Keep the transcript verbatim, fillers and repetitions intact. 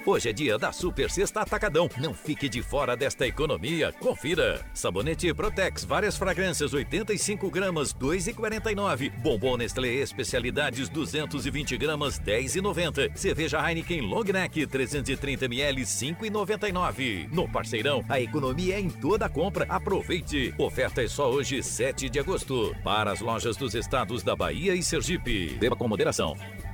Hoje é dia da Super Sexta Atacadão. Não fique de fora desta economia. Confira. Sabonete Protex, várias fragrâncias, oitenta e cinco gramas, dois e quarenta e nove. Bombom Nestlé Especialidades, duzentos e vinte gramas, dez e noventa. Cerveja Heineken Long Neck, trezentos e trinta mililitros, cinco e noventa e nove. No Parceirão, a economia é em toda a compra. Aproveite. Oferta é só hoje, sete de agosto. Para as lojas dos estados da Bahia e Sergipe. Beba com moderação.